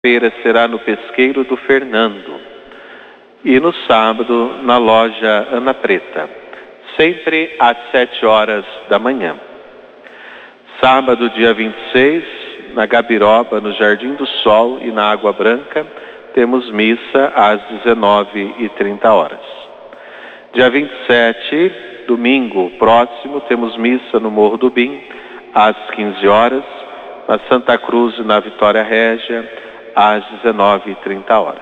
Feira será no Pesqueiro do Fernando e no sábado na loja Ana Preta, sempre às 7 horas da manhã. Sábado, dia 26, na Gabiroba, no Jardim do Sol e na Água Branca, temos missa às 19h30. Dia 27, domingo próximo, temos missa no Morro do Bim, às 15 horas, na Santa Cruz e na Vitória Régia, às 19h30.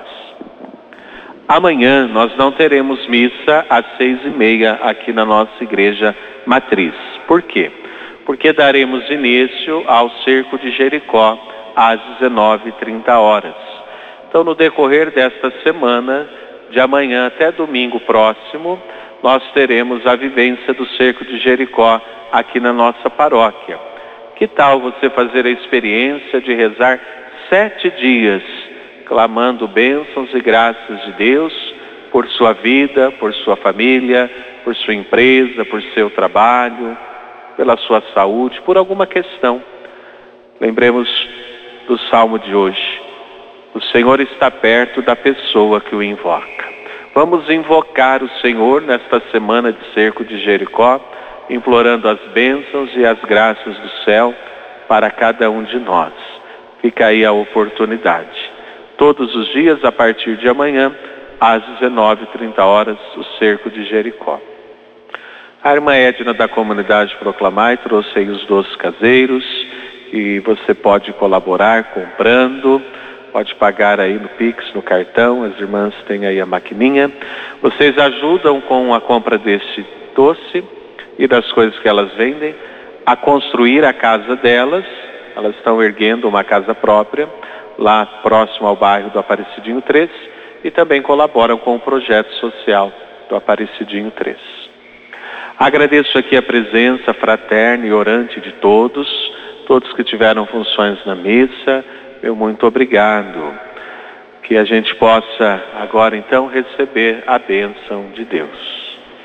Amanhã nós não teremos missa às 6h30 aqui na nossa igreja matriz. Por quê? Porque daremos início ao Cerco de Jericó às 19h30. Então, no decorrer desta semana, de amanhã até domingo próximo, nós teremos a vivência do Cerco de Jericó aqui na nossa paróquia. Que tal você fazer a experiência de rezar 7 dias, clamando bênçãos e graças de Deus por sua vida, por sua família, por sua empresa, por seu trabalho, pela sua saúde, por alguma questão. Lembremos do salmo de hoje. O Senhor está perto da pessoa que o invoca. Vamos invocar o Senhor nesta semana de Cerco de Jericó, implorando as bênçãos e as graças do céu para cada um de nós. Fica aí a oportunidade. Todos os dias, a partir de amanhã, às 19h30, o Cerco de Jericó. A irmã Edna da comunidade Proclamai trouxe aí os doces caseiros e você pode colaborar comprando, pode pagar aí no Pix, no cartão, as irmãs têm aí a maquininha. Vocês ajudam com a compra desse doce e das coisas que elas vendem a construir a casa delas. Elas estão erguendo uma casa própria, lá próximo ao bairro do Aparecidinho 3, e também colaboram com o projeto social do Aparecidinho 3. Agradeço aqui a presença fraterna e orante de todos que tiveram funções na missa. Meu muito obrigado. Que a gente possa agora então receber a bênção de Deus.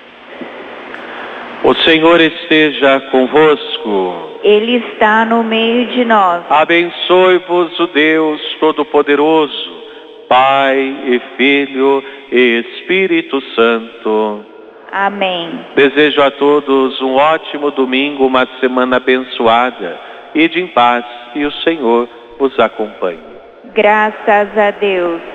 O Senhor esteja convosco. Ele está no meio de nós. Abençoe-vos o Deus Todo-Poderoso, Pai e Filho e Espírito Santo. Amém. Desejo a todos um ótimo domingo, uma semana abençoada. Ide em paz e o Senhor vos acompanhe. Graças a Deus.